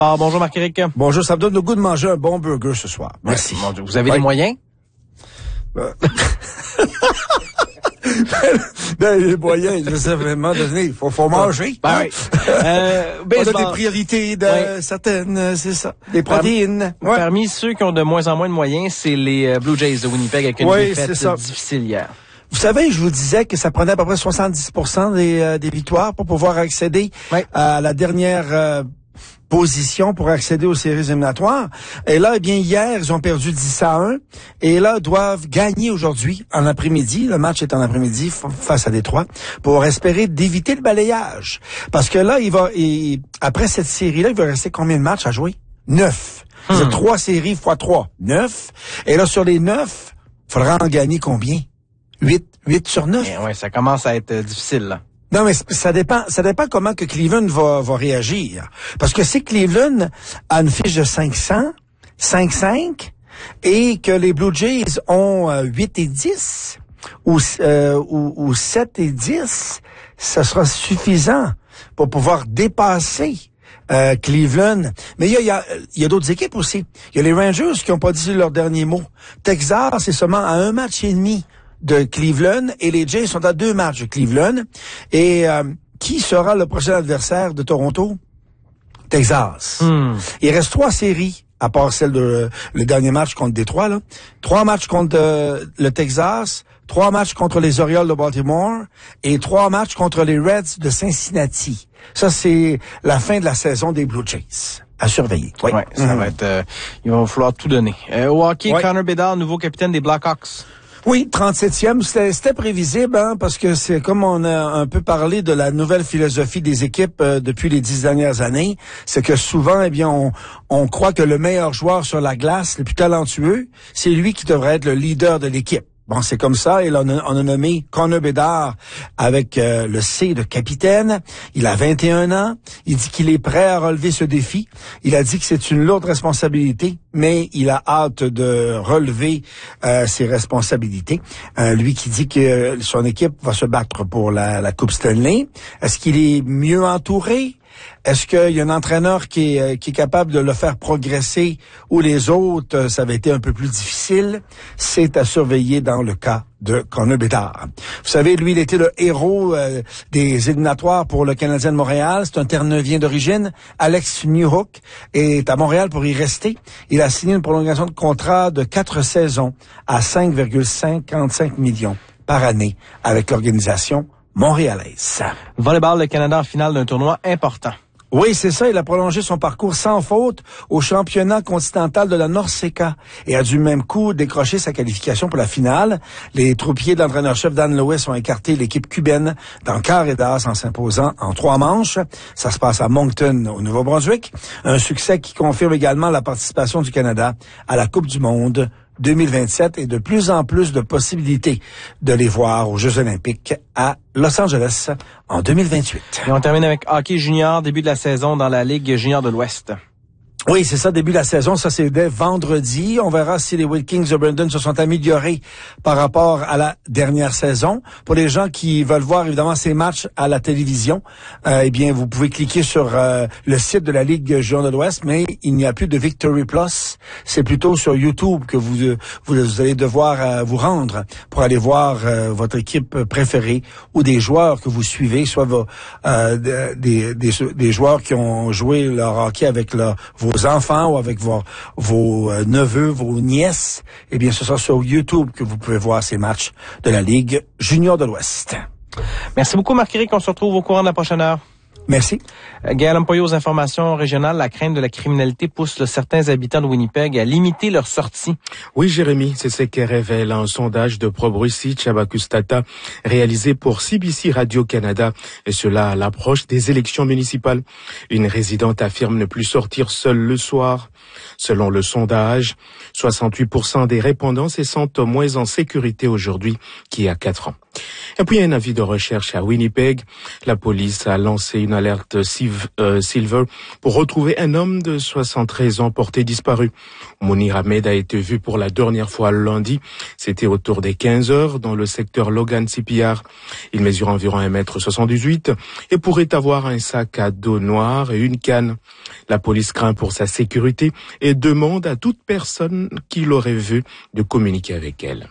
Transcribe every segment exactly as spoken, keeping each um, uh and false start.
Ah, bonjour Marc-Éric. Bonjour, ça me donne le goût de manger un bon burger ce soir. Merci. Ouais, mon Dieu, vous avez ouais. les moyens? Ben, ben, les moyens, je sais, à un moment donné, il faut, faut manger. Ben, hein? oui. euh, On a des priorités de ouais. certaines, c'est ça, des protéines. Parmi, ouais. parmi ceux qui ont de moins en moins de moyens, c'est les Blue Jays de Winnipeg avec une oui, défaite difficile hier. Vous savez, je vous disais que ça prenait à peu près soixante-dix pour cent des, euh, des victoires pour pouvoir accéder ouais. à la dernière euh, position pour accéder aux séries éliminatoires. Et là, eh bien, hier, ils ont perdu dix à un. Et là, doivent gagner aujourd'hui, en après-midi. Le match est en après-midi face à Détroit, pour espérer d'éviter le balayage. Parce que là, il va, il, après cette série-là, il va rester combien de matchs à jouer? Neuf. Hmm. C'est trois séries fois trois. Neuf. Et là, sur les neuf, il faudra en gagner combien? Huit. Huit sur neuf. Eh ouais, ça commence à être difficile, là. Non, mais ça dépend, ça dépend comment que Cleveland va, va réagir. Parce que si Cleveland a une fiche de cinq cents, cinq cinq, et que les Blue Jays ont euh, huit et dix, ou, euh, ou, ou sept et dix, ça sera suffisant pour pouvoir dépasser euh, Cleveland. Mais il y a, il y a, il y a d'autres équipes aussi. Il y a les Rangers qui n'ont pas dit leur dernier mot. Texas, c'est seulement à un match et demi de Cleveland, et les Jays sont à deux matchs de Cleveland. Et euh, qui sera le prochain adversaire de Toronto? Texas. Hmm. Il reste trois séries, à part celle de le dernier match contre Détroit, là. Trois matchs contre euh, le Texas, trois matchs contre les Orioles de Baltimore et trois matchs contre les Reds de Cincinnati. Ça, c'est la fin de la saison des Blue Jays. À surveiller. Oui, ouais, ça mmh. va être... Euh, il va falloir tout donner. Euh, au hockey, ouais. Connor Bedard, nouveau capitaine des Blackhawks. Oui, trente-septième, c'était, c'était prévisible, hein, parce que c'est comme on a un peu parlé de la nouvelle philosophie des équipes euh, depuis les dix dernières années, c'est que souvent, eh bien, on, on croit que le meilleur joueur sur la glace, le plus talentueux, c'est lui qui devrait être le leader de l'équipe. Bon, c'est comme ça, et là, on a, on a nommé Connor Bedard avec euh, le C de capitaine. Il a vingt et un ans. Il dit qu'il est prêt à relever ce défi. Il a dit que c'est une lourde responsabilité, mais il a hâte de relever euh, ses responsabilités. Euh, lui qui dit que son équipe va se battre pour la, la Coupe Stanley. Est-ce qu'il est mieux entouré? Est-ce qu'il y a un entraîneur qui est, qui est capable de le faire progresser ou les autres, ça avait été un peu plus difficile? C'est à surveiller dans le cas de Connor Bedard. Vous savez, lui, il était le héros euh, des éliminatoires pour le Canadien de Montréal. C'est un Terre-Neuvien d'origine. Alex Newhook est à Montréal pour y rester. Il a signé une prolongation de contrat de quatre saisons à cinq virgule cinquante-cinq millions par année avec l'organisation montréalaise. Volleyball, le Canada en finale d'un tournoi important. Oui, c'est ça. Il a prolongé son parcours sans faute au championnat continental de la Norseca et a du même coup décroché sa qualification pour la finale. Les troupiers de l'entraîneur-chef Dan Lewis ont écarté l'équipe cubaine dans quart et d'as en s'imposant en trois manches. Ça se passe à Moncton, au Nouveau-Brunswick. Un succès qui confirme également la participation du Canada à la Coupe du monde deux mille vingt-sept et de plus en plus de possibilités de les voir aux Jeux olympiques à Los Angeles en deux mille vingt-huit. Et on termine avec hockey junior, début de la saison dans la Ligue junior de l'Ouest. Oui, c'est ça, début de la saison. Ça, c'est dès vendredi. On verra si les Wilkings de Brandon se sont améliorés par rapport à la dernière saison. Pour les gens qui veulent voir, évidemment, ces matchs à la télévision, euh, eh bien, vous pouvez cliquer sur euh, le site de la Ligue junior de l'Ouest, mais il n'y a plus de Victory Plus. C'est plutôt sur YouTube que vous, vous allez devoir euh, vous rendre pour aller voir euh, votre équipe préférée ou des joueurs que vous suivez, soit vos, euh, des, des, des joueurs qui ont joué leur hockey avec leur, vos vos enfants ou avec vos, vos euh, neveux, vos nièces, eh bien, ce sera sur YouTube que vous pouvez voir ces matchs de la Ligue junior de l'Ouest. Merci beaucoup, Marc-Éric. On se retrouve au courant de la prochaine heure. Merci. Gaël Ampoyo aux informations régionales. La crainte de la criminalité pousse là, certains habitants de Winnipeg à limiter leurs sorties. Oui, Jérémy, c'est ce que révèle un sondage de ProBrucy Chabakustata réalisé pour C B C Radio-Canada, et cela à l'approche des élections municipales. Une résidente affirme ne plus sortir seule le soir. Selon le sondage, soixante-huit pour cent des répondants se sentent moins en sécurité aujourd'hui qu'il y a quatre ans. Et puis, un avis de recherche à Winnipeg. La police a lancé une alerte Silver pour retrouver un homme de soixante-treize ans porté disparu. Mounir Ahmed a été vu pour la dernière fois lundi. C'était autour des quinze heures dans le secteur Logan-C P R. Il mesure environ un mètre soixante-dix-huit et pourrait avoir un sac à dos noir et une canne. La police craint pour sa sécurité et demande à toute personne qui l'aurait vu de communiquer avec elle.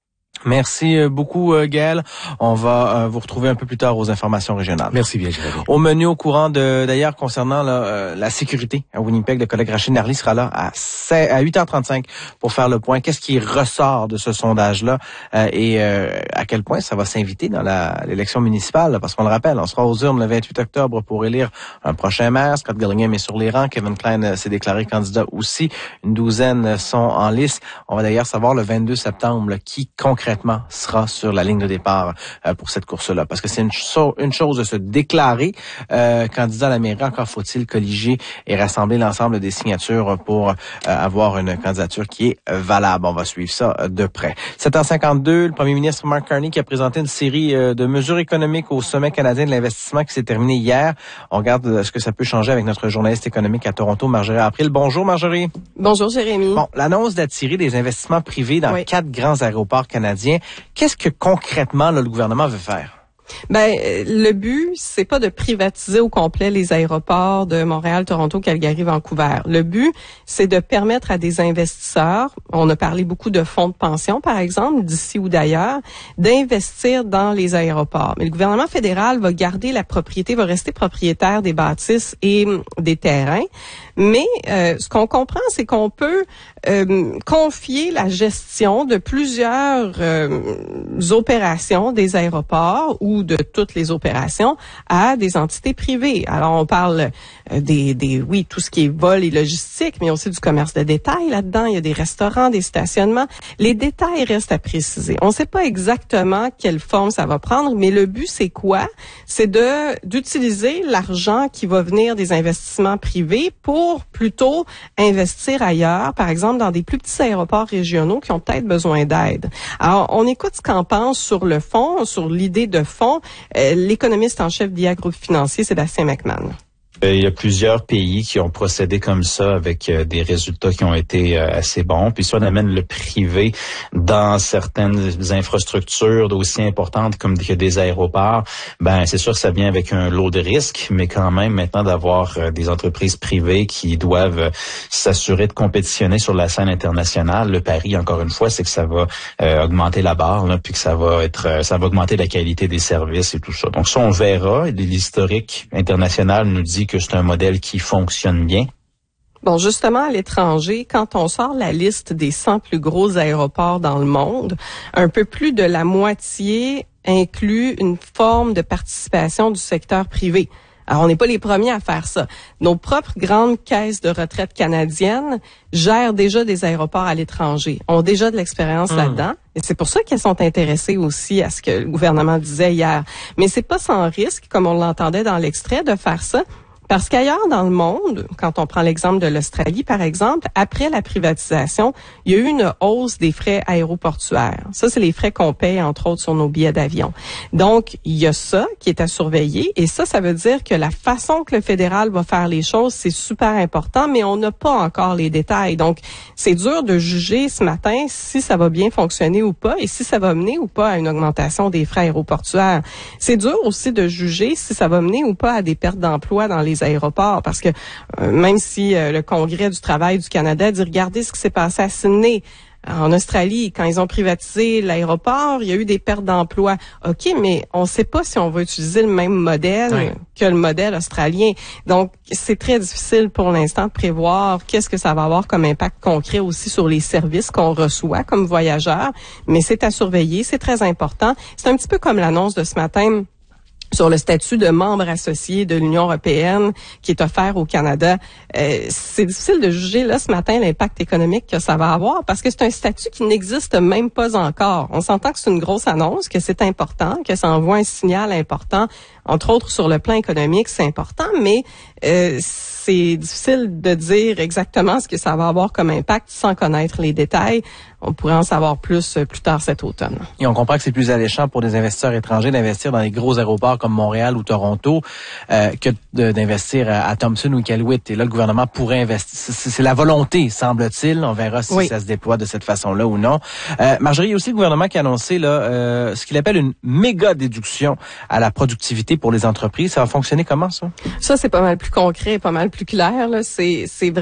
Merci beaucoup, Gaël. On va euh, vous retrouver un peu plus tard aux informations régionales. Merci bien, Jérémy. Au menu au courant de, d'ailleurs, concernant là, euh, la sécurité à Winnipeg, le collègue Rachid Narly sera là à, à huit heures trente-cinq pour faire le point. Qu'est-ce qui ressort de ce sondage-là euh, et euh, à quel point ça va s'inviter dans la, l'élection municipale? Parce qu'on le rappelle, on sera aux urnes le vingt-huit octobre pour élire un prochain maire. Scott Gillingham est sur les rangs. Kevin Klein s'est déclaré candidat aussi. Une douzaine sont en lice. On va d'ailleurs savoir le vingt-deux septembre là, qui concrètement sera sur la ligne de départ euh, pour cette course-là. Parce que c'est une, cho- une chose de se déclarer euh, candidat à la mairie. Encore faut-il colliger et rassembler l'ensemble des signatures pour euh, avoir une candidature qui est euh, valable. On va suivre ça euh, de près. sept heures cinquante-deux, le premier ministre Mark Carney qui a présenté une série euh, de mesures économiques au sommet canadien de l'investissement qui s'est terminé hier. On regarde euh, ce que ça peut changer avec notre journaliste économique à Toronto, Marjorie April. Bonjour Marjorie. Bonjour Jérémy. Bon, l'annonce d'attirer des investissements privés dans oui. quatre grands aéroports canadiens. Qu'est-ce que concrètement là, le gouvernement veut faire? Ben, le but, c'est pas de privatiser au complet les aéroports de Montréal, Toronto, Calgary, Vancouver. Le but, c'est de permettre à des investisseurs, on a parlé beaucoup de fonds de pension, par exemple, d'ici ou d'ailleurs, d'investir dans les aéroports. Mais le gouvernement fédéral va garder la propriété, va rester propriétaire des bâtisses et des terrains. Mais euh, ce qu'on comprend, c'est qu'on peut euh, confier la gestion de plusieurs euh, opérations des aéroports ou de toutes les opérations à des entités privées. Alors, on parle euh, des, des, oui, tout ce qui est vol et logistique, mais aussi du commerce de détail là-dedans. Il y a des restaurants, des stationnements. Les détails restent à préciser. On ne sait pas exactement quelle forme ça va prendre, mais le but, c'est quoi? C'est de d'utiliser l'argent qui va venir des investissements privés pour plutôt investir ailleurs, par exemple dans des plus petits aéroports régionaux qui ont peut-être besoin d'aide. Alors, on écoute ce qu'en pense sur le fond, sur l'idée de fond, euh, l'économiste en chef d'I A Groupe Financier, Sébastien McMahon. Il y a plusieurs pays qui ont procédé comme ça avec euh, des résultats qui ont été euh, assez bons. Puis si on amène le privé dans certaines infrastructures aussi importantes comme que des aéroports, ben c'est sûr que ça vient avec un lot de risques, mais quand même maintenant d'avoir euh, des entreprises privées qui doivent euh, s'assurer de compétitionner sur la scène internationale. Le pari, encore une fois, c'est que ça va euh, augmenter la barre, là, puis que ça va être, euh, ça va augmenter la qualité des services et tout ça. Donc ça, on verra. L'historique international nous dit que c'est un modèle qui fonctionne bien. Bon, justement, à l'étranger, quand on sort la liste des cent plus gros aéroports dans le monde, un peu plus de la moitié inclut une forme de participation du secteur privé. Alors, on n'est pas les premiers à faire ça. Nos propres grandes caisses de retraite canadiennes gèrent déjà des aéroports à l'étranger, ont déjà de l'expérience mmh. là-dedans. Et c'est pour ça qu'elles sont intéressées aussi à ce que le gouvernement disait hier. Mais c'est pas sans risque, comme on l'entendait dans l'extrait, de faire ça. Parce qu'ailleurs dans le monde, quand on prend l'exemple de l'Australie, par exemple, après la privatisation, il y a eu une hausse des frais aéroportuaires. Ça, c'est les frais qu'on paye, entre autres, sur nos billets d'avion. Donc, il y a ça qui est à surveiller. Et ça, ça veut dire que la façon que le fédéral va faire les choses, c'est super important, mais on n'a pas encore les détails. Donc, c'est dur de juger ce matin si ça va bien fonctionner ou pas et si ça va mener ou pas à une augmentation des frais aéroportuaires. C'est dur aussi de juger si ça va mener ou pas à des pertes d'emplois dans les aéroports, parce que euh, même si euh, le Congrès du travail du Canada dit regardez ce qui s'est passé à Sydney, en Australie, quand ils ont privatisé l'aéroport, il y a eu des pertes d'emplois. OK, mais on ne sait pas si on va utiliser le même modèle oui. que le modèle australien. Donc, c'est très difficile pour l'instant de prévoir qu'est-ce que ça va avoir comme impact concret aussi sur les services qu'on reçoit comme voyageurs. Mais c'est à surveiller, c'est très important. C'est un petit peu comme l'annonce de ce matin sur le statut de membre associé de l'Union européenne qui est offert au Canada. Euh, c'est difficile de juger là ce matin l'impact économique que ça va avoir parce que c'est un statut qui n'existe même pas encore. On s'entend que c'est une grosse annonce, que c'est important, que ça envoie un signal important, entre autres sur le plan économique, c'est important, mais euh, c'est difficile de dire exactement ce que ça va avoir comme impact sans connaître les détails. On pourrait en savoir plus euh, plus tard cet automne. Et on comprend que c'est plus alléchant pour des investisseurs étrangers d'investir dans les gros aéroports comme Montréal ou Toronto euh, que de, d'investir à, à Thompson ou Iqaluit. Et là, le gouvernement pourrait investir. C'est, c'est la volonté, semble-t-il. On verra si oui. ça se déploie de cette façon-là ou non. Euh, Marjorie, il y a aussi le gouvernement qui a annoncé là euh, ce qu'il appelle une méga déduction à la productivité pour les entreprises. Ça va fonctionner comment, ça? Ça, c'est pas mal plus concret, pas mal plus clair. Là. C'est, c'est